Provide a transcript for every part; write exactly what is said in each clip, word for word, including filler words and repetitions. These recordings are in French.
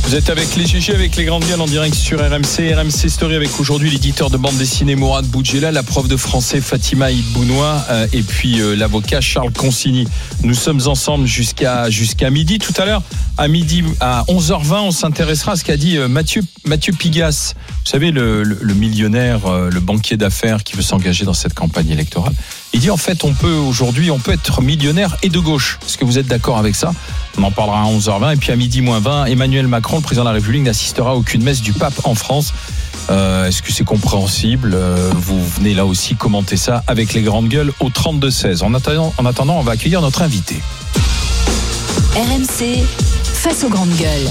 Vous êtes avec les G G, avec les grandes gueules en direct sur R M C. R M C Story avec aujourd'hui l'éditeur de bande dessinée Mourad Boudjela, la prof de français Fatima Ibounoua euh, et puis euh, l'avocat Charles Consigny. Nous sommes ensemble jusqu'à, jusqu'à midi. Tout à l'heure, à midi, à onze heures vingt, on s'intéressera à ce qu'a dit euh, Mathieu, Mathieu Pigasse. Vous savez, le, le, le millionnaire, euh, le banquier d'affaires qui veut s'engager dans cette campagne électorale. Il dit en fait, on peut aujourd'hui, on peut être millionnaire et de gauche. Est-ce que vous êtes d'accord avec ça ? On en parlera à onze heures vingt. Et puis à midi moins vingt, Emmanuel Macron, le président de la République, n'assistera à aucune messe du pape en France. Euh, est-ce que c'est compréhensible ? euh, Vous venez là aussi commenter ça avec les grandes gueules au trente-deux seize. En attendant, en attendant, on va accueillir notre invité. R M C, face aux grandes gueules.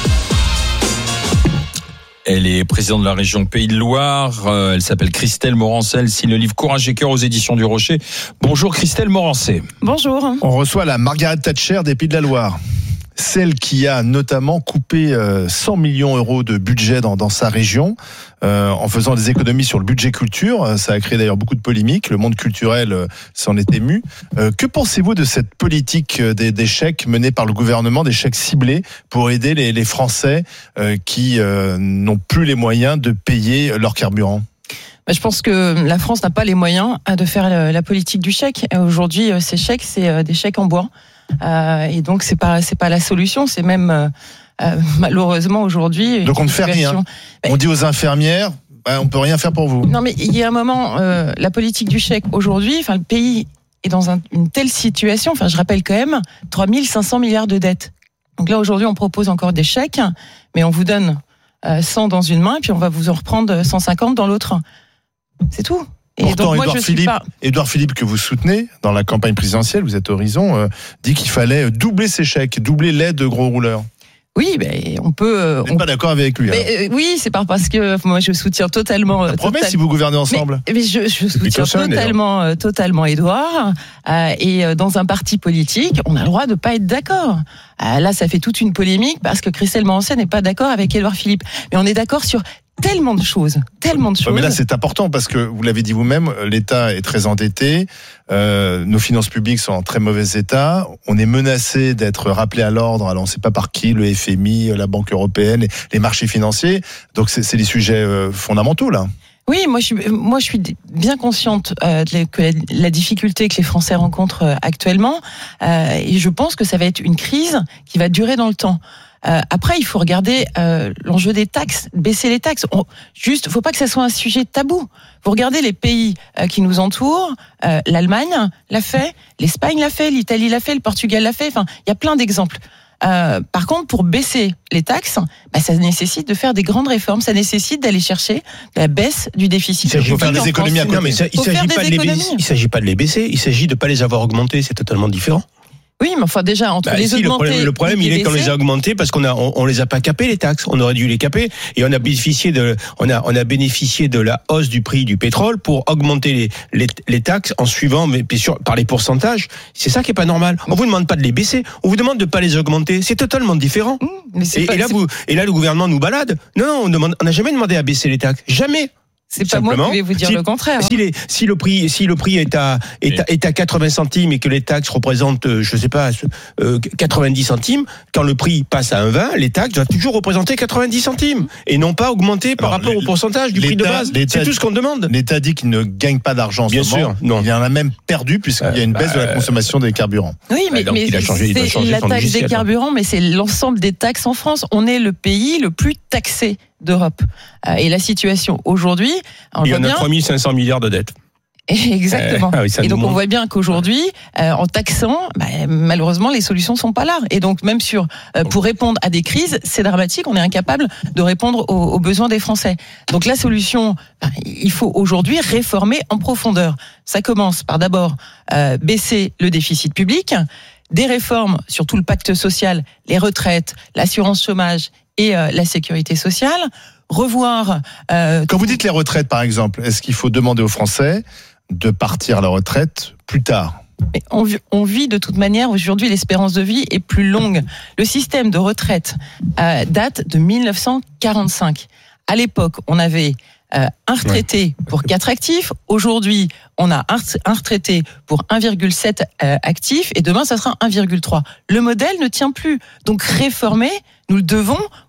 Elle est présidente de la région Pays de Loire. Euh, elle s'appelle Christelle Morancet. Elle signe le livre Courage et cœur aux éditions du Rocher. Bonjour Christelle Morancet. Bonjour. On reçoit la Margaret Thatcher des Pays de la Loire. Celle qui a notamment coupé cent millions d'euros de budget dans, dans sa région, euh, en faisant des économies sur le budget culture. Ça a créé d'ailleurs beaucoup de polémiques. Le monde culturel s'en est ému. Euh, que pensez-vous de cette politique des, des chèques menée par le gouvernement, des chèques ciblés pour aider les, les Français euh, qui euh, n'ont plus les moyens de payer leur carburant ? Je pense que la France n'a pas les moyens de faire la politique du chèque. Aujourd'hui, ces chèques, c'est des chèques en bois. Euh, et donc c'est pas c'est pas la solution, c'est même euh, malheureusement aujourd'hui. Donc on ne fait rien. On dit aux infirmières, bah, on peut rien faire pour vous. Non mais il y a un moment, euh, la politique du chèque aujourd'hui, enfin le pays est dans un, une telle situation. Enfin je rappelle quand même trois mille cinq cents milliards de dettes. Donc là aujourd'hui on propose encore des chèques, mais on vous donne euh, cent dans une main et puis on va vous en reprendre cent cinquante dans l'autre. C'est tout. Et pourtant, donc, moi, Édouard, Philippe, pas... Édouard Philippe, que vous soutenez dans la campagne présidentielle, vous êtes Horizon, euh, dit qu'il fallait doubler ses chèques, doubler l'aide de gros rouleurs. Oui, ben on peut. Vous n'êtes on... pas d'accord avec lui. Mais, euh, oui, c'est pas parce que moi je soutiens totalement. Ça promet total... si vous gouvernez ensemble. Mais, mais je, je soutiens seul, totalement, euh, totalement Édouard. Euh, et euh, dans un parti politique, on a le droit de pas être d'accord. Euh, là, ça fait toute une polémique parce que Christelle Morancet n'est pas d'accord avec Édouard Philippe. Mais on est d'accord sur tellement de choses, tellement de choses. Ouais, mais là, c'est important parce que vous l'avez dit vous-même, l'État est très endetté, euh, nos finances publiques sont en très mauvais état, on est menacé d'être rappelé à l'ordre, alors on ne sait pas par qui, le F M I, la Banque européenne, les, les marchés financiers. Donc c'est, c'est des sujets euh, fondamentaux là. Oui, moi je suis, moi je suis bien consciente euh, de la, que la, la difficulté que les Français rencontrent euh, actuellement, euh, et je pense que ça va être une crise qui va durer dans le temps. Euh, après, il faut regarder euh, l'enjeu des taxes, baisser les taxes. On, juste, faut pas que ça soit un sujet tabou. Vous regardez les pays euh, qui nous entourent. Euh, L'Allemagne l'a fait, l'Espagne l'a fait, l'Italie l'a fait, le Portugal l'a fait. Enfin, il y a plein d'exemples. Euh, par contre, pour baisser les taxes, bah, ça nécessite de faire des grandes réformes. Ça nécessite d'aller chercher la baisse du déficit. Il faut faire des économies à côté. Non, mais ça, il s'agit pas de les baisser. Il s'agit pas de les baisser. Il s'agit de pas les avoir augmentés. C'est totalement différent. Oui, mais enfin déjà entre bah, les si, augmenter, le problème, le problème il est qu'on les a augmentés parce qu'on a on, on les a pas capés les taxes. On aurait dû les caper et on a bénéficié de on a on a bénéficié de la hausse du prix du pétrole pour augmenter les les, les taxes en suivant mais puis sur, par les pourcentages. C'est ça qui est pas normal. On vous demande pas de les baisser, on vous demande de pas les augmenter. C'est totalement différent. Mmh, mais c'est et, pas, et là c'est... vous et là le gouvernement nous balade. Non non, on demande on n'a jamais demandé à baisser les taxes. Jamais. C'est pas moi qui vais vous dire si, le contraire. Si, les, si le prix, si le prix est à, est à, est à quatre-vingts centimes et que les taxes représentent, je sais pas, euh, quatre-vingt-dix centimes, quand le prix passe à un virgule vingt, les taxes doivent toujours représenter quatre-vingt-dix centimes et non pas augmenter par Alors, rapport les, au pourcentage du prix de base. C'est tout ce qu'on demande. L'État dit qu'il ne gagne pas d'argent en Bien ce moment. sûr, non. Il en a même perdu puisqu'il euh, y a une baisse bah, de la consommation des carburants. Oui, mais, donc, mais il a changé, c'est il changé la taxe des carburants, mais c'est l'ensemble des taxes en France. On est le pays le plus taxé d'Europe. Et la situation aujourd'hui, on il y en a trois mille cinq cents milliards de dettes. Exactement. Euh, ah oui, et donc on voit bien qu'aujourd'hui, euh, en taxant, bah, malheureusement les solutions sont pas là. Et donc même sur euh, pour répondre à des crises, c'est dramatique. On est incapable de répondre aux, aux besoins des Français. Donc la solution, bah, il faut aujourd'hui réformer en profondeur. Ça commence par d'abord euh, baisser le déficit public, des réformes sur tout le pacte social, les retraites, l'assurance chômage et euh, la sécurité sociale, revoir... Euh, Quand vous dites les retraites, par exemple, est-ce qu'il faut demander aux Français de partir à la retraite plus tard ? Mais on, on vit de toute manière, aujourd'hui l'espérance de vie est plus longue. Le système de retraite euh, date de dix-neuf cent quarante-cinq. À l'époque, on avait euh, un retraité ouais. pour quatre actifs. Aujourd'hui, on a un, un retraité pour un virgule sept euh, actifs et demain, ça sera un virgule trois. Le modèle ne tient plus. Donc réformer, nous le devons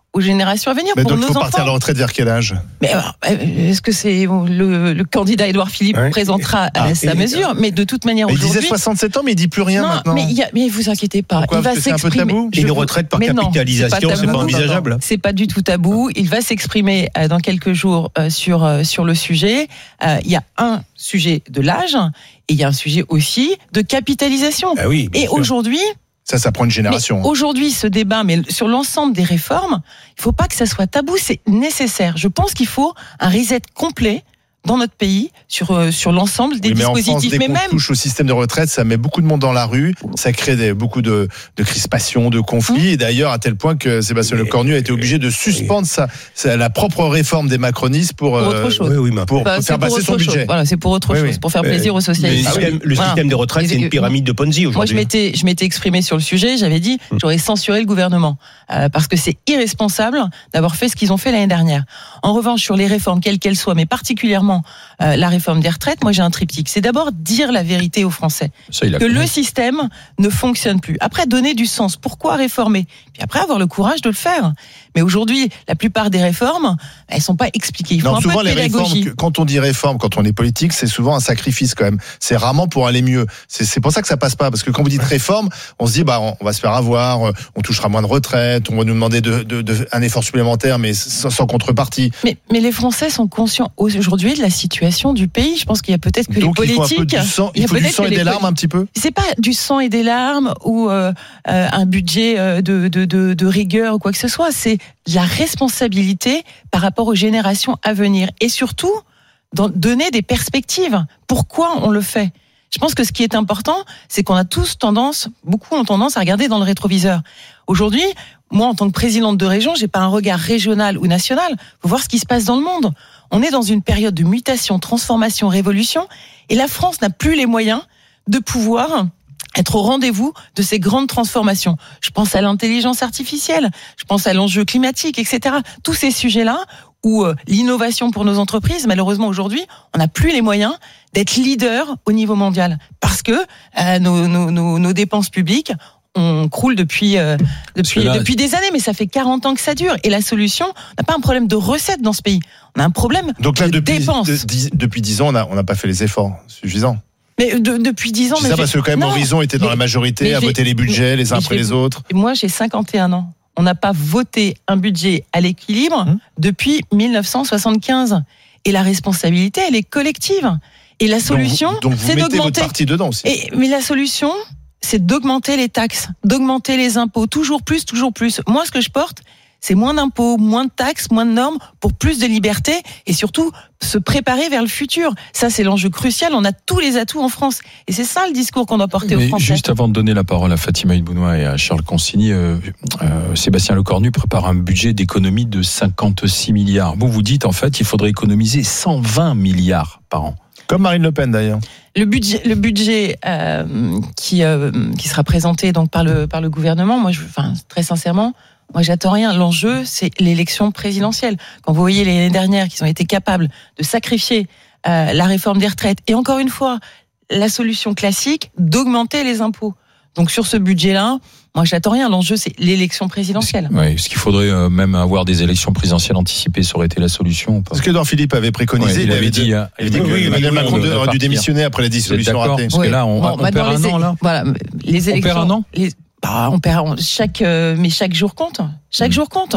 aux générations à venir. Mais pour donc, il nos faut enfants. partir à la retraite vers quel âge ? Mais alors, est-ce que c'est le, le candidat Édouard Philippe Ouais. présentera Ah, sa et- mesure, mais de toute manière Il aujourd'hui. disait soixante-sept ans, mais il dit plus rien non, maintenant. mais, il y a, mais vous inquiétez pas, Pourquoi ? il va Parce que c'est un peu s'exprimer. tabou ? Je Une vous- retraite par mais non, capitalisation, c'est pas c'est pas tabou. envisageable. C'est pas du tout tabou. Il va s'exprimer euh, dans quelques jours euh, sur euh, sur le sujet. Euh, Il y a un sujet de l'âge et il y a un sujet aussi de capitalisation. Ah oui, bien et sûr. aujourd'hui, Ça, ça prend une génération. mais aujourd'hui, ce débat, mais sur l'ensemble des réformes, il faut pas que ça soit tabou. C'est nécessaire. Je pense qu'il faut un reset complet dans notre pays sur euh, sur l'ensemble des Oui, mais en France, dispositifs. dès Mais qu'on même touche au système de retraite, ça met beaucoup de monde dans la rue, ça crée des, beaucoup de, de crispations, de conflits, et d'ailleurs à tel point que Sébastien Mais- Lecornu a été obligé de suspendre sa, sa- la propre réforme des macronistes pour, Pour euh, autre chose. Oui, oui, mais pour Enfin, c'est faire pour passer son autre chose. budget. Voilà, c'est pour autre Oui, chose, oui. pour faire Mais- plaisir aux Le socialistes. Ah oui. système, le Voilà. système de retraite, c'est Et- une pyramide de Ponzi Moi, je aujourd'hui. m'étais, je m'étais exprimé sur le sujet. J'avais dit, j'aurais censuré le gouvernement euh, parce que c'est irresponsable d'avoir fait ce qu'ils ont fait l'année dernière. En revanche, sur les réformes, quelles qu'elles soient, mais particulièrement euh, la réforme des retraites, moi j'ai un triptyque. C'est d'abord dire la vérité aux Français, Ça, il a que le compris. système ne fonctionne plus. Après, donner du sens. Pourquoi réformer ? Puis après, avoir le courage de le faire. Mais aujourd'hui, la plupart des réformes, elles sont pas expliquées. Il faut Non, un souvent peu de les réformes, pédagogie. que- quand on dit réforme, quand on est politique, c'est souvent un sacrifice quand même. C'est rarement pour aller mieux. C'est, c'est pour ça que ça passe pas, parce que quand vous dites réforme, on se dit bah on, on va se faire avoir, euh, on touchera moins de retraite, on va nous demander de, de, de un effort supplémentaire, mais sans, sans contrepartie. Mais, mais les Français sont conscients aujourd'hui de la situation du pays. Je pense qu'il y a peut-être que Donc les il faut un peu politiques. du sang, il y il a faut du peut-être sang que et les des poli- larmes un petit peu. C'est pas du sang et des larmes ou euh, euh, un budget euh, de, de, de, de rigueur ou quoi que ce soit. C'est la responsabilité par rapport aux générations à venir et surtout d'en donner des perspectives. Pourquoi on le fait ? Je pense que ce qui est important, c'est qu'on a tous tendance, beaucoup ont tendance à regarder dans le rétroviseur. Aujourd'hui, moi, en tant que présidente de région, j'ai pas un regard régional ou national. Faut voir ce qui se passe dans le monde. On est dans une période de mutation, transformation, révolution, et la France n'a plus les moyens de pouvoir être au rendez-vous de ces grandes transformations. Je pense à l'intelligence artificielle, je pense à l'enjeu climatique, et cetera. Tous ces sujets-là où euh, l'innovation pour nos entreprises, malheureusement aujourd'hui, on n'a plus les moyens d'être leader au niveau mondial parce que euh, nos, nos, nos, nos dépenses publiques on croule depuis euh, depuis là, depuis des années, mais ça fait quarante ans que ça dure. Et la solution, on n'a pas un problème de recettes dans ce pays, on a un problème Donc là, de depuis dépenses. de- dix- depuis dix ans, on n'a on n'a pas fait les efforts suffisants. Mais de- depuis dix ans, Je dis mais ça j'ai- parce que quand même non, Horizon était dans mais- la majorité mais à j'ai- voter les budgets les uns mais après j'ai- les autres. Moi, j'ai cinquante et un ans. On n'a pas voté un budget à l'équilibre Hum. depuis mille neuf cent soixante-quinze. Et la responsabilité, elle est collective. Et la solution, donc vous, donc vous c'est mettez votre d'augmenter. parti dedans aussi. Et, mais la solution, c'est d'augmenter les taxes, d'augmenter les impôts, toujours plus, toujours plus. Moi, ce que je porte, c'est moins d'impôts, moins de taxes, moins de normes, pour plus de liberté et surtout se préparer vers le futur. Ça, c'est l'enjeu crucial. On a tous les atouts en France. Et c'est ça le discours qu'on doit porter aux Mais Français. juste avant de donner la parole à Fatima Ibounoua et à Charles Consigny, euh, euh, Sébastien Lecornu prépare un budget d'économie de cinquante-six milliards. Vous vous dites en fait il faudrait économiser cent vingt milliards par an. Comme Marine Le Pen d'ailleurs. Le budget, le budget euh, qui euh, qui sera présenté donc par le par le gouvernement, moi, je, enfin très sincèrement, moi j'attends rien. L'enjeu, c'est l'élection présidentielle. Quand vous voyez l'année dernière qu'ils ont été capables de sacrifier euh, la réforme des retraites et encore une fois la solution classique d'augmenter les impôts. Donc sur ce budget-là, moi j'attends rien. L'enjeu, c'est l'élection présidentielle. Ouais, est-ce qu'il faudrait euh, même avoir des élections présidentielles anticipées, ça aurait été la solution ou pas? Ce que Edouard Philippe avait préconisé, Ouais, il avait dit, dit, euh, il avait dit oui, que oui, Emmanuel oui, Macron oui, on aurait doit dû partir. démissionner après la Vous êtes dissolution d'accord ratée. Parce que Oui. là, on, Bon, on maintenant, perd un les- an là. Voilà, les élections. perd un an les- bah, on perd on- chaque, euh, mais chaque jour compte. Chaque Mmh. jour compte.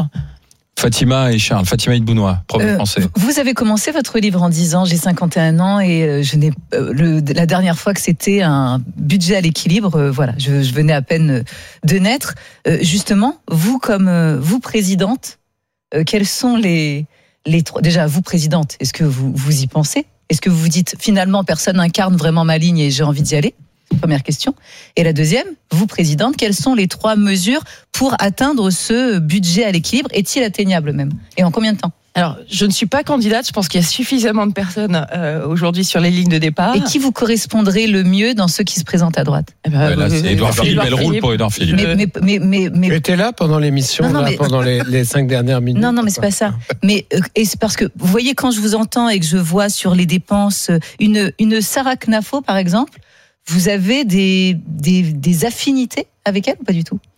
Fatima et Charles, Fatima Ibounoua, prof de Euh, français. Vous avez commencé votre livre en disant j'ai cinquante et un ans et euh, je n'ai euh, le, la dernière fois que c'était un budget à l'équilibre, euh, voilà, je, je venais à peine euh, de naître. Euh, justement, vous comme euh, vous présidente, euh, quels sont les les trois déjà vous présidente, est-ce que vous vous y pensez? Est-ce que vous vous dites finalement personne incarne vraiment ma ligne et j'ai envie d'y aller? Première question. Et la deuxième, vous présidente, quelles sont les trois mesures pour atteindre ce budget à l'équilibre? Est-il atteignable même? Et en combien de temps? Alors, je ne suis pas candidate. Je pense qu'il y a suffisamment de personnes euh, aujourd'hui sur les lignes de départ. Et qui vous correspondrait le mieux dans ceux qui se présentent à droite? Eh ben, Ouais, là, euh, c'est Édouard Philippe, elle roule pour Édouard Philippe. Mais, mais, mais, mais, mais- Tu étais là pendant l'émission, Non, non, là, mais- pendant les, les cinq dernières minutes. non, non, mais c'est pas ça. Mais euh, et c'est parce que vous voyez quand je vous entends et que je vois sur les dépenses euh, une une Sarah Knafo par exemple, vous avez des des, des affinités avec elle ou pas du tout?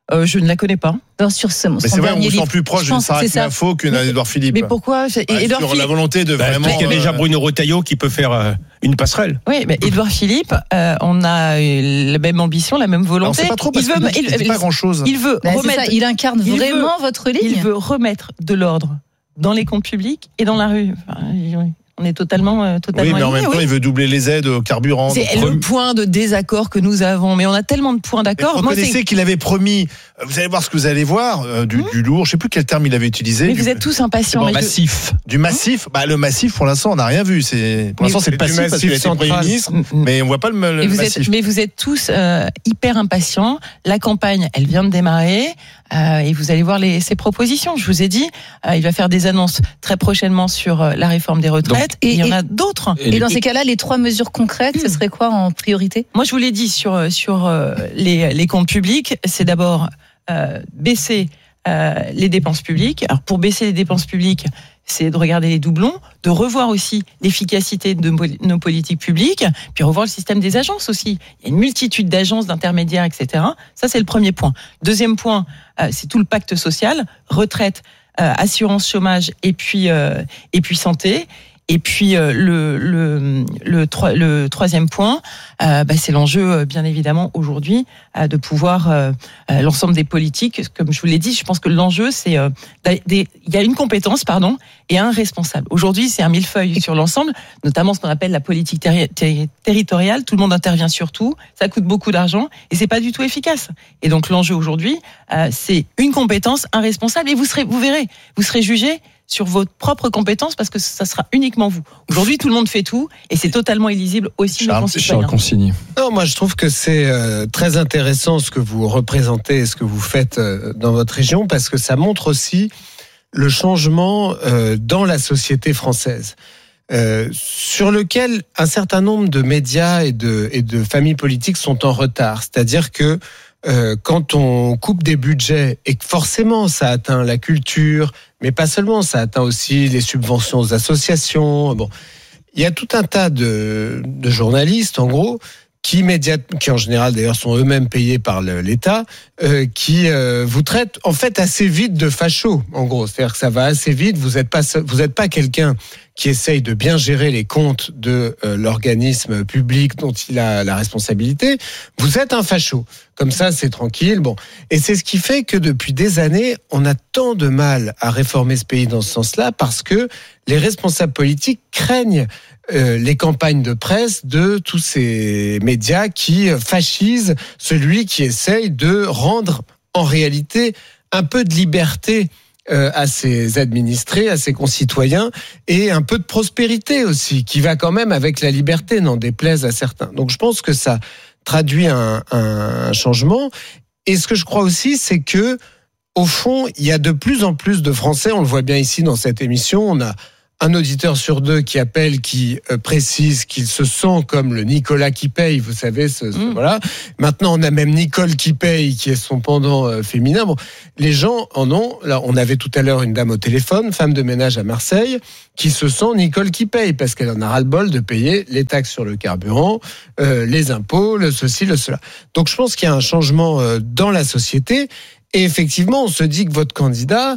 Euh, je ne la connais pas. Alors, sur ce, Mais son c'est vrai, on dernier vous sent livre, plus proche je d'une pense que Sarah c'est ça. Info qu'une Édouard Philippe. Mais pourquoi Ouais, Édouard sur Philippe, la volonté de Bah, vraiment. parce qu'il y a déjà euh, Bruno Retailleau qui peut faire euh, une passerelle. Oui, mais Édouard Philippe, euh, on a euh, la même ambition, la même alors, on volonté. sait pas trop parce il veut, qu'il il, dit pas grand chose. il veut Bah, c'est remettre, ça, il incarne il vraiment veut- votre ligne. il veut remettre de l'ordre dans les comptes publics et dans la rue. Enfin, on est totalement, euh, totalement. Oui, mais en alignés, même temps, oui. il veut doubler les aides au carburant. C'est Donc, le point de désaccord que nous avons, mais on a tellement de points Mais d'accord. Moi, c'est- reconnaissez qu'il avait promis, euh, vous allez voir ce que vous allez voir, euh, du, Mmh. du lourd, je sais plus quel terme il avait utilisé. mais du, vous êtes tous impatients. bon, mais je- Massif. du massif. Bah, le massif, pour l'instant, on n'a rien vu. C'est, pour Mais l'instant, c'est du passif parce massif qu'il a été Premier central. ministre, Mm, mm. mais on voit pas le, le Et vous massif. êtes, mais vous êtes tous euh, hyper impatients. La campagne, elle vient de démarrer euh, et vous allez voir les, ses propositions. Je vous ai dit, euh, il va faire des annonces très prochainement sur euh, la réforme des retraites. Donc, et il y en et- a d'autres. Et Et les- dans ces cas-là, les trois mesures concrètes, ce serait quoi en priorité? Moi, je vous l'ai dit sur sur euh, les, les comptes publics, c'est d'abord euh, baisser euh, les dépenses publiques. Alors, pour baisser les dépenses publiques, c'est de regarder les doublons, de revoir aussi l'efficacité de nos politiques publiques, puis revoir le système des agences aussi. Il y a une multitude d'agences, d'intermédiaires, et cetera. Ça, c'est le premier point. Deuxième point, euh, c'est tout le pacte social, retraite, euh, assurance chômage et puis euh, et puis santé. Et puis euh, le, le, le, troi- le troisième point, euh, bah, c'est l'enjeu, euh, bien évidemment, aujourd'hui, euh, de pouvoir euh, euh, l'ensemble des politiques. Comme je vous l'ai dit, je pense que l'enjeu, c'est euh, des- des- il y a une compétence, pardon, et un responsable. Aujourd'hui, c'est un millefeuille sur l'ensemble, notamment ce qu'on appelle la politique terri- terri- territoriale. Tout le monde intervient sur tout, ça coûte beaucoup d'argent et c'est pas du tout efficace. Et donc l'enjeu aujourd'hui, euh, c'est une compétence, un responsable, et vous serez, vous verrez, vous serez jugé sur vos propres compétences parce que ça sera uniquement vous. Aujourd'hui, tout le monde fait tout et c'est totalement illisible aussi nos Charles, concitoyens. Charles Consigny. Non, moi je trouve que c'est euh, très intéressant ce que vous représentez et ce que vous faites euh, dans votre région parce que ça montre aussi le changement euh, dans la société française. Euh, sur lequel un certain nombre de médias et de, et de familles politiques sont en retard. C'est-à-dire que euh, quand on coupe des budgets et que forcément ça atteint la culture, mais pas seulement, ça atteint aussi les subventions aux associations. Bon, il y a tout un tas de, de journalistes, en gros, qui, médiat, qui en général d'ailleurs sont eux-mêmes payés par le, l'État, euh, qui euh, vous traitent en fait assez vite de facho, en gros. C'est-à-dire que ça va assez vite, vous n'êtes pas, vous n'êtes pas quelqu'un qui essaye de bien gérer les comptes de euh, l'organisme public dont il a la responsabilité, vous êtes un facho. Comme ça, c'est tranquille. Bon, et c'est ce qui fait que depuis des années, on a tant de mal à réformer ce pays dans ce sens-là parce que les responsables politiques craignent euh, les campagnes de presse de tous ces médias qui fascisent celui qui essaye de rendre en réalité un peu de liberté euh, à ses administrés, à ses concitoyens, et un peu de prospérité aussi, qui va quand même avec la liberté, n'en déplaise à certains. Donc je pense que ça traduit un, un changement. Et ce que je crois aussi, c'est que, au fond, il y a de plus en plus de Français, on le voit bien ici dans cette émission, on a un auditeur sur deux qui appelle, qui euh, précise qu'il se sent comme le Nicolas qui paye, vous savez, ce, ce, mmh. voilà. Maintenant, on a même Nicole qui paye, qui est son pendant euh, féminin. Bon, les gens en ont. Là, on avait tout à l'heure une dame au téléphone, femme de ménage à Marseille, qui se sent Nicole qui paye parce qu'elle en a ras-le-bol de payer les taxes sur le carburant, euh, les impôts, le ceci, le cela. Donc, je pense qu'il y a un changement euh, dans la société. Et effectivement, on se dit que votre candidat,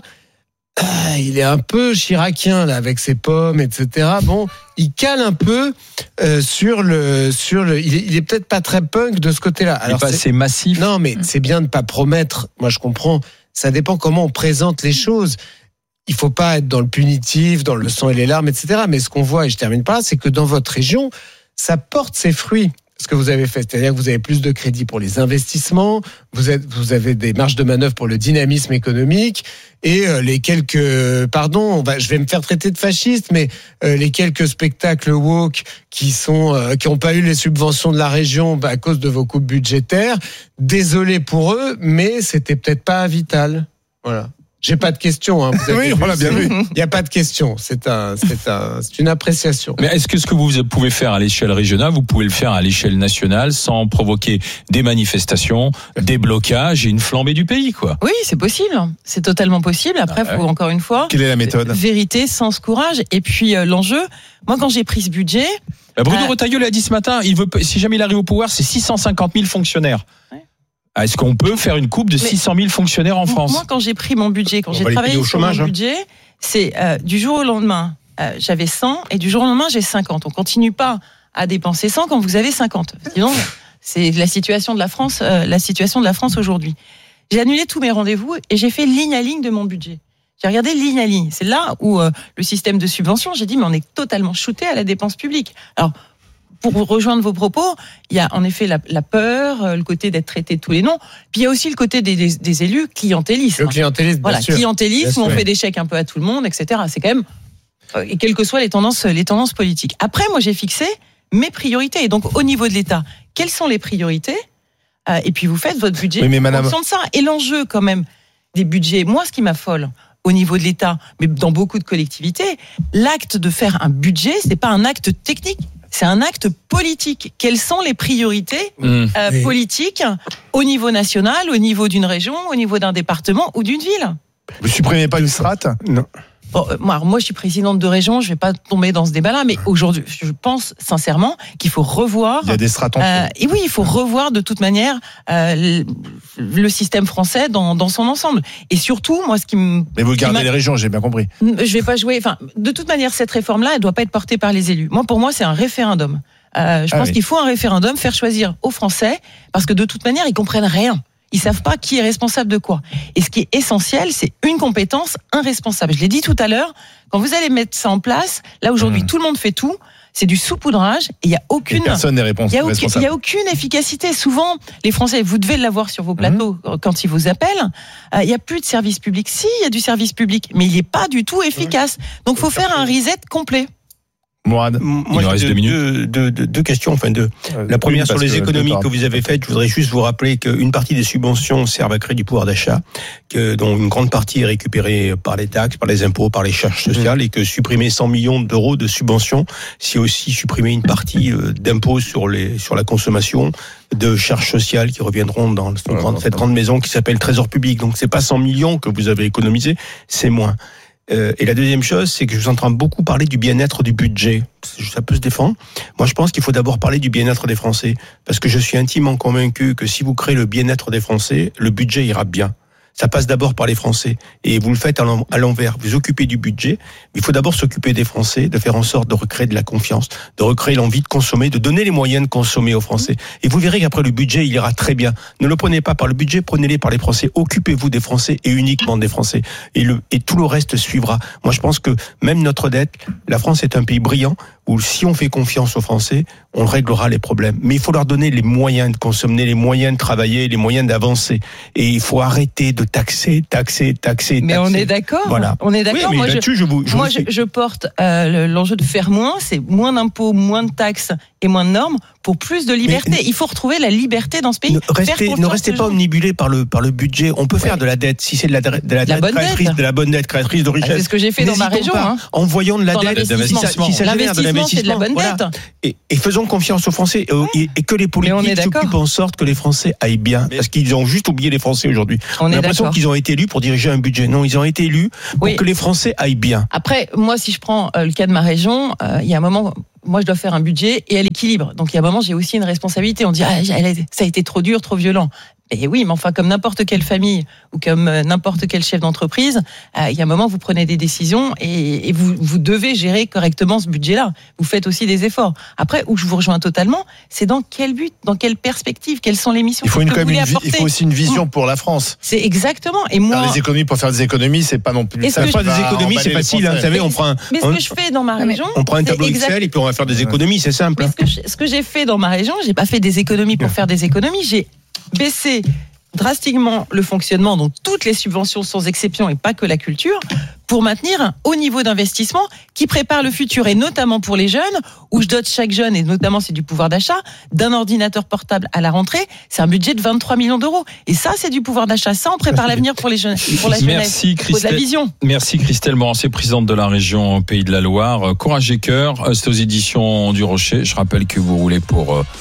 Ah, il est un peu chiracien là avec ses pommes, et cetera. Bon, il cale un peu euh, sur le sur le. Il est, il est peut-être pas très punk de ce côté-là. Alors, il est pas assez massif. Non, mais c'est bien de pas promettre. Moi, je comprends. Ça dépend comment on présente les choses. Il faut pas être dans le punitif, dans le sang et les larmes, et cetera. Mais ce qu'on voit, et je termine par là, c'est que dans votre région, ça porte ses fruits. Ce que vous avez fait, c'est-à-dire que vous avez plus de crédits pour les investissements, vous, êtes, vous avez des marges de manœuvre pour le dynamisme économique, et euh, les quelques, pardon, on va, je vais me faire traiter de fasciste, mais euh, les quelques spectacles woke qui sont, euh, qui n'ont pas eu les subventions de la région bah, à cause de vos coupes budgétaires, désolé pour eux, mais c'était peut-être pas vital. Voilà. J'ai pas de questions. Hein. Vous avez oui, on l'a bien vu. Il n'y a pas de questions. C'est un, c'est un, c'est une appréciation. Mais est-ce que ce que vous pouvez faire à l'échelle régionale, vous pouvez le faire à l'échelle nationale sans provoquer des manifestations, des blocages et une flambée du pays, quoi? Oui, c'est possible. C'est totalement possible. Après, ah ouais. faut encore une fois. Quelle est la méthode? Vérité, sens, courage. Et puis euh, l'enjeu. Moi, quand j'ai pris ce budget. Bah Bruno euh, Retailleau l'a dit ce matin. Il veut, si jamais il arrive au pouvoir, c'est six cent cinquante mille fonctionnaires. Ouais. Est-ce qu'on peut faire une coupe de Mais- six cent mille fonctionnaires en France? Moi, quand j'ai pris mon budget, quand On j'ai va les travaillé payer au sur chômage, mon hein. budget, c'est euh, du jour au lendemain, euh, j'avais cent et du jour au lendemain, j'ai cinquante. On continue pas à dépenser cent quand vous avez cinquante. Sinon, c'est la situation de la France, euh, la situation de la France aujourd'hui. J'ai annulé tous mes rendez-vous et j'ai fait ligne à ligne de mon budget. J'ai regardé ligne à ligne. C'est là où euh, le système de subvention, j'ai dit, mais on est totalement shooté à la dépense publique. Alors, pour rejoindre vos propos, il y a en effet la, la peur, euh, le côté d'être traité de tous les noms, puis il y a aussi le côté des, des, des élus clientélistes. Le clientélisme, bien Voilà, sûr. clientélisme, Bien où on sûr. fait des chèques un peu à tout le monde, et cetera. C'est quand même, euh, et quelles que soient les tendances, les tendances politiques. Après, moi, j'ai fixé mes priorités. Et donc, au niveau de l'État, quelles sont les priorités? Euh, Et puis, vous faites votre budget Oui, mais en madame- fonction de ça. Et l'enjeu, quand même, des budgets, moi, ce qui m'affole au niveau de l'État, mais dans beaucoup de collectivités, l'acte de faire un budget, c'est pas un acte technique. C'est un acte politique. Quelles sont les priorités Mmh. euh, Oui. politiques au niveau national, au niveau d'une région, au niveau d'un département ou d'une ville? Vous supprimez pas une strate? Non. Bon, euh, moi, alors, moi, je suis présidente de région, je vais pas tomber dans ce débat-là, mais aujourd'hui, je pense sincèrement qu'il faut revoir. Il y a des strates en dessous. Euh, et oui, il faut revoir de toute manière euh, le, le système français dans, dans son ensemble. Et surtout, moi, ce qui me, Mais vous gardez m'a- les régions, j'ai bien compris. je vais pas jouer. Enfin, de toute manière, cette réforme-là, elle doit pas être portée par les élus. Moi, pour moi, c'est un référendum. Euh, je Ah pense oui. qu'il faut un référendum, faire choisir aux Français, parce que de toute manière, ils comprennent rien. Ils savent pas qui est responsable de quoi. Et ce qui est essentiel, c'est une compétence, un responsable. Je l'ai dit tout à l'heure, quand vous allez mettre ça en place, là aujourd'hui, Mmh. tout le monde fait tout, c'est du saupoudrage, et il y a Et aucune... personne n'est Il réponse- n'y a, aucune- il responsable. y a aucune efficacité. Souvent, les Français, vous devez l'avoir sur vos plateaux quand ils vous appellent. euh, Il n'y a plus de service public. Si, il y a du service public, mais il n'est pas du tout efficace. Donc, il faut faire un reset complet. Mourad. Moi, nous reste j'ai deux deux, minutes. deux, deux, deux- deux questions. Enfin, deux. La première sur les économies que vous avez faites, je voudrais juste vous rappeler qu'une partie des subventions servent à créer du pouvoir d'achat, que dont une grande partie est récupérée par les taxes, par les impôts, par les charges sociales, et que supprimer cent millions d'euros de subventions, c'est aussi supprimer une partie euh, d'impôts sur les sur la consommation, de charges sociales qui reviendront dans cette grande, cette grande maison qui s'appelle Trésor public. Donc c'est pas cent millions que vous avez économisé, c'est moins. Euh, et la deuxième chose, c'est que je vous entends beaucoup parler du bien-être du budget. Ça peut se défendre. Moi, je pense qu'il faut d'abord parler du bien-être des Français, parce que je suis intimement convaincu que si vous créez le bien-être des Français, le budget ira bien. Ça passe d'abord par les Français. Et vous le faites à l'en- à l'envers. Vous occupez du budget. Il faut d'abord s'occuper des Français, de faire en sorte de recréer de la confiance, de recréer l'envie de consommer, de donner les moyens de consommer aux Français. Et vous verrez qu'après le budget, il ira très bien. Ne le prenez pas par le budget, prenez-les par les Français. Occupez-vous des Français et uniquement des Français. Et, le, et tout le reste suivra. Moi, je pense que même notre dette, la France est un pays brillant où si on fait confiance aux Français, on réglera les problèmes. Mais il faut leur donner les moyens de consommer, les moyens de travailler, les moyens d'avancer. Et il faut arrêter de taxer, taxer, taxer, Mais taxer. on est d'accord. Voilà. On est Oui, d'accord. mais moi, je, là-dessus, je vous, je moi, vous je, suis. je porte euh, le- l'enjeu de faire moins. C'est moins d'impôts, moins de taxes et moins de normes pour plus de liberté. Mais- il faut retrouver la liberté dans ce pays. Ne Faire restez, confiance ne restez aux pas gens. omnibulés par le, par le budget. On peut faire de la dette, si c'est de la, de la, De la dette bonne créatrice, dette. de la bonne dette créatrice de Ah, richesse. C'est ce que j'ai fait dans ma N'hésitons région. pas, Hein. envoyons de la Dans dette, l'investissement. si ça, si ça génère de L'investissement, c'est de la l'investissement, bonne voilà. dette. Et, et faisons confiance aux Français et, et- et que les Mais on est politiques d'accord. s'occupent en sorte que les Français aillent bien. Parce qu'ils ont juste oublié les Français aujourd'hui. On On a est l'impression d'accord. qu'ils ont été élus pour diriger un budget. Non, ils ont été élus pour Oui. que les Français aillent bien. Après, moi, si je prends euh, le cas de ma région, euh, il y a un moment, moi, je dois faire un budget et à l'équilibre. Donc, il y a un moment, j'ai aussi une responsabilité. On dit, ah, elle a- ça a été trop dur, trop violent. Et oui, mais enfin, comme n'importe quelle famille ou comme euh, n'importe quel chef d'entreprise, euh, il y a un moment, vous prenez des décisions et, et vous, vous devez gérer correctement ce budget-là. Vous faites aussi des efforts. Après, où je vous rejoins totalement, c'est dans quel but, dans quelle perspective, quelles sont les missions Il faut, qu'est-ce une, que quand vous même voulez une vi- il apporter. faut aussi une vision pour la France. C'est exactement. Et moi, Faire des économies pour faire des économies, c'est pas non plus Est-ce ça que qui Faire va des économies, c'est emballer les facile. hein, vous Français. savez, on prend un, mais ce on, que je fais dans ma région, on prend un c'est tableau exact- Excel et puis on va faire des économies. C'est simple. Mais hein. ce que, je- ce que j'ai fait dans ma région, j'ai pas fait des économies pour faire des économies, j'ai baissé drastiquement le fonctionnement, donc toutes les subventions sans exception et pas que la culture, pour maintenir un haut niveau d'investissement qui prépare le futur et notamment pour les jeunes, où je dote chaque jeune, et notamment c'est du pouvoir d'achat, d'un ordinateur portable à la rentrée, c'est un budget de vingt-trois millions d'euros. Et ça, c'est du pouvoir d'achat. Ça, on prépare l'avenir pour les jeunes, pour la jeunesse. Merci Il faut de la Christelle. vision. Merci Christelle Morancé, présidente de la région Pays de la Loire. Euh, Courage et cœur, euh, c'est aux éditions du Rocher. Je rappelle que vous roulez pour euh,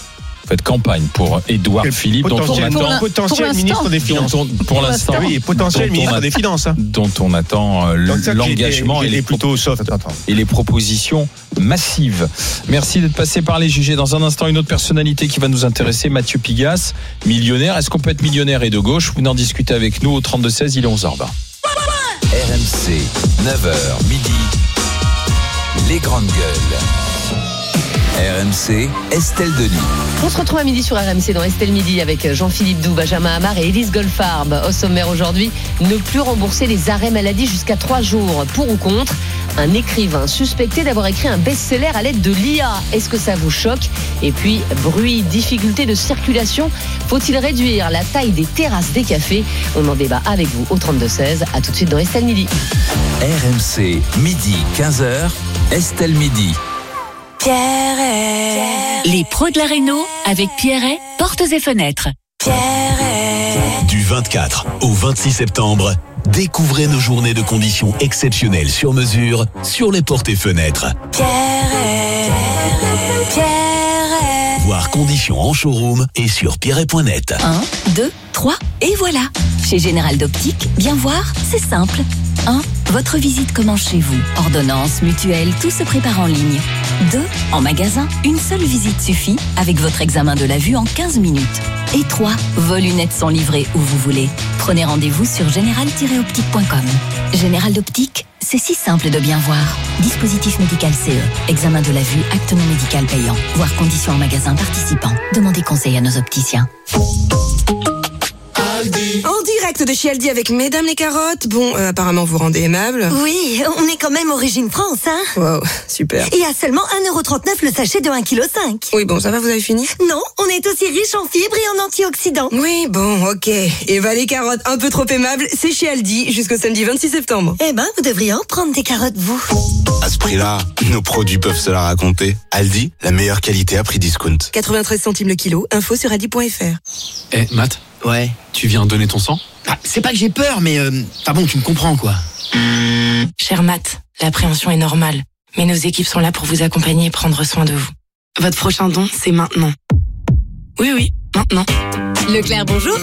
faites campagne pour Édouard Philippe, dont on Potentiel, attend, potentiel pour ministre des Finances. dont on- pour l'instant, Oui, potentiel dont on ministre a- des Finances. hein. dont on attend euh, Donc ça, l'engagement j'ai et été- j'ai les été plutôt soft. Attends, attends. et les propositions massives. Merci d'être passé par les J G. Dans un instant, une autre personnalité qui va nous intéresser, Mathieu Pigasse, millionnaire. Est-ce qu'on peut être millionnaire et de gauche? Vous en discutez avec nous au trente-deux seize, il est onze heures vingt. R M C, neuf heures midi, les grandes gueules. R M C, Estelle Denis. On se retrouve à midi sur R M C dans Estelle Midi avec Jean-Philippe Doux, Benjamin Hamar et Élise Goldfarb. Au sommaire aujourd'hui, ne plus rembourser les arrêts maladie jusqu'à trois jours. Pour ou contre, un écrivain suspecté d'avoir écrit un best-seller à l'aide de l'I A. Est-ce que ça vous choque? Et puis, bruit, difficulté de circulation. Faut-il réduire la taille des terrasses des cafés? On en débat avec vous au trente-deux seize. À tout de suite dans Estelle Midi. R M C, midi, quinze heures, Estelle Midi. Pierret. Les pros de la réno avec Pierret, portes et fenêtres. Pierret. Du vingt-quatre au vingt-six septembre, découvrez nos journées de conditions exceptionnelles sur mesure sur les portes et fenêtres. Pierret. Pierret. Voir conditions en showroom et sur pierret point net. un, deux, trois et voilà. Chez Général d'Optique, bien voir, c'est simple. un. Votre visite commence chez vous. Ordonnance, mutuelle, tout se prépare en ligne. deux. En magasin, une seule visite suffit avec votre examen de la vue en quinze minutes. Et trois. Vos lunettes sont livrées où vous voulez. Prenez rendez-vous sur général tiret optique point com. Général d'Optique, c'est si simple de bien voir. Dispositif médical C E. Examen de la vue, acte non médical payant. Voir conditions en magasin participant. Demandez conseil à nos opticiens. En direct de chez Aldi avec Mesdames les carottes. Bon, euh, apparemment vous rendez aimable. Oui, on est quand même Origine France, hein. Wow, super. Et à seulement un euro trente-neuf le sachet de un virgule cinq kilos. Oui, bon, ça va, vous avez fini? Non, on est aussi riche en fibres et en antioxydants. Oui, bon, ok. Et bah les carottes un peu trop aimables, c'est chez Aldi jusqu'au samedi vingt-six septembre. Eh ben, vous devriez en prendre des carottes, vous. À ce prix-là, nos produits peuvent se la raconter. Aldi, la meilleure qualité à prix discount. quatre-vingt-treize centimes le kilo, info sur aldi point fr. Eh, Matt. Ouais. Tu viens donner ton sang? Ah, c'est pas que j'ai peur, mais... Euh, enfin bon, tu me comprends, quoi. Cher Matt, l'appréhension est normale. Mais nos équipes sont là pour vous accompagner et prendre soin de vous. Votre prochain don, c'est maintenant. Oui, oui, maintenant. Leclerc, bonjour.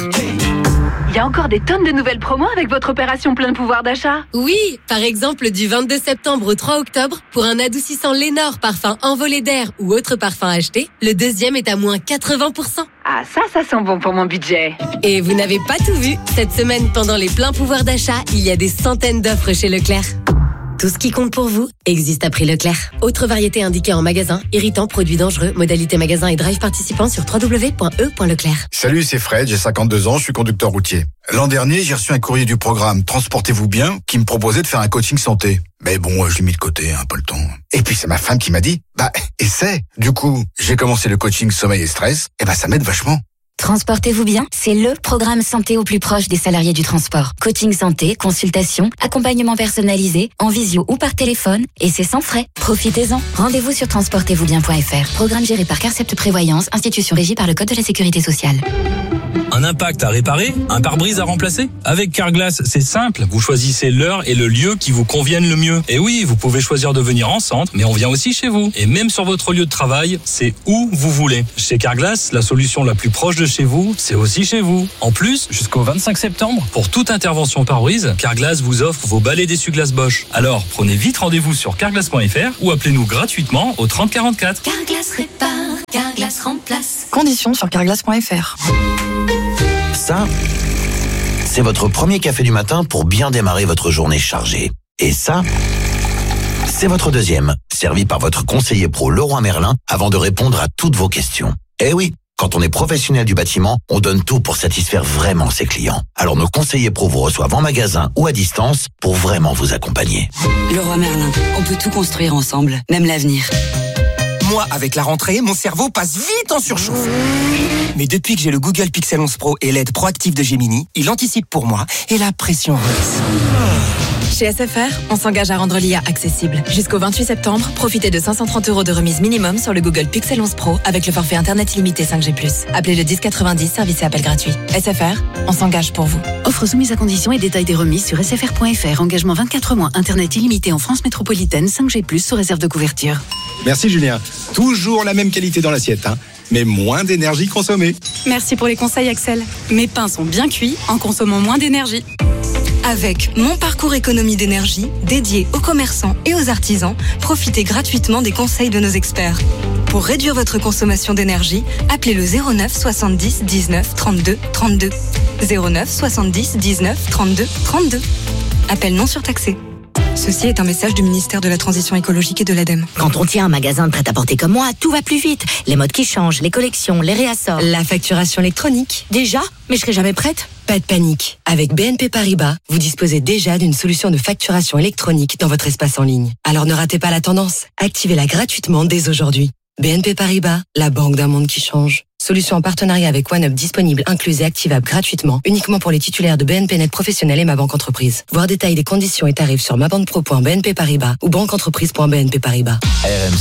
Il y a encore des tonnes de nouvelles promos avec votre opération plein de pouvoir d'achat. Oui, par exemple du vingt-deux septembre au trois octobre, pour un adoucissant Lénore parfum envolé d'air ou autre parfum acheté, le deuxième est à moins quatre-vingts pour cent. Ah ça, ça sent bon pour mon budget. Et vous n'avez pas tout vu. Cette semaine, pendant les pleins pouvoirs d'achat, il y a des centaines d'offres chez Leclerc. Tout ce qui compte pour vous existe à prix Leclerc. Autre variété indiquée en magasin, irritant, produits dangereux, modalité magasin et drive participant sur w w w point e point leclerc. Salut, c'est Fred, j'ai cinquante-deux ans, je suis conducteur routier. L'an dernier, j'ai reçu un courrier du programme Transportez-vous bien qui me proposait de faire un coaching santé. Mais bon, je l'ai mis de côté, un peu le temps. Et puis c'est ma femme qui m'a dit, bah, essaie. Du coup, j'ai commencé le coaching sommeil et stress, et bah ça m'aide vachement. Transportez-vous bien, c'est le programme santé au plus proche des salariés du transport. Coaching santé, consultation, accompagnement personnalisé, en visio ou par téléphone, et c'est sans frais. Profitez-en. Rendez-vous sur transportez vous bien point f r. Programme géré par Carcept Prévoyance, institution régie par le Code de la Sécurité sociale. Un impact à réparer, un pare-brise à remplacer? Avec Carglass, c'est simple. Vous choisissez l'heure et le lieu qui vous conviennent le mieux. Et oui, vous pouvez choisir de venir en centre, mais on vient aussi chez vous. Et même sur votre lieu de travail, c'est où vous voulez. Chez Carglass, la solution la plus proche de chez vous, c'est aussi chez vous. En plus, jusqu'au vingt-cinq septembre, pour toute intervention pare-brise, Carglass vous offre vos balais d'essuie-glace Bosch. Alors, prenez vite rendez-vous sur carglass point f r ou appelez-nous gratuitement au trente quarante-quatre. Carglass répare, Carglass remplace. Conditions sur carglass point f r. Ça, c'est votre premier café du matin pour bien démarrer votre journée chargée. Et ça, c'est votre deuxième, servi par votre conseiller pro Leroy Merlin avant de répondre à toutes vos questions. Eh oui, quand on est professionnel du bâtiment, on donne tout pour satisfaire vraiment ses clients. Alors nos conseillers pro vous reçoivent en magasin ou à distance pour vraiment vous accompagner. Leroy Merlin, on peut tout construire ensemble, même l'avenir. Moi, avec la rentrée, mon cerveau passe vite en surchauffe. Mais depuis que j'ai le Google Pixel onze Pro et l'aide proactive de Gemini, il anticipe pour moi et la pression redescend. Chez S F R, on s'engage à rendre l'I A accessible. Jusqu'au vingt-huit septembre, profitez de cinq cent trente euros de remise minimum sur le Google Pixel onze Pro avec le forfait Internet illimité cinq G plus. Appelez le dix quatre-vingt-dix, service et appel gratuit. S F R, on s'engage pour vous. Offre soumise à conditions et détails des remises sur s f r point f r. Engagement vingt-quatre mois, Internet illimité en France métropolitaine, cinq G plus, sous réserve de couverture. Merci Julien. Toujours la même qualité dans l'assiette, hein, mais moins d'énergie consommée. Merci pour les conseils, Axel. Mes pains sont bien cuits en consommant moins d'énergie. Avec Mon Parcours Économie d'énergie, dédié aux commerçants et aux artisans, profitez gratuitement des conseils de nos experts. Pour réduire votre consommation d'énergie, appelez le zéro neuf soixante-dix dix-neuf trente-deux trente-deux. zéro neuf soixante-dix dix-neuf trente-deux trente-deux. Appel non surtaxé. Ceci est un message du ministère de la Transition écologique et de l'ADEME. Quand on tient un magasin de prêt-à-porter comme moi, tout va plus vite. Les modes qui changent, les collections, les réassorts. La facturation électronique. Déjà? Mais je serai jamais prête. Pas de panique. Avec B N P Paribas, vous disposez déjà d'une solution de facturation électronique dans votre espace en ligne. Alors ne ratez pas la tendance. Activez-la gratuitement dès aujourd'hui. B N P Paribas, la banque d'un monde qui change. Solution en partenariat avec OneUp disponible, incluse et activable gratuitement, uniquement pour les titulaires de B N P Net Professionnel et Ma Banque Entreprise. Voir détail des conditions et tarifs sur mabanquepro point b n p paribas ou banqueentreprise point b n p paribas.